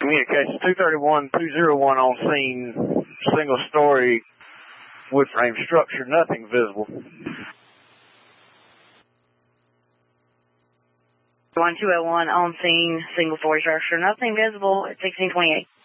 Communications 231-201 on scene, single story, wood frame structure, nothing visible. 1201 on scene, single story structure, nothing visible at 1628.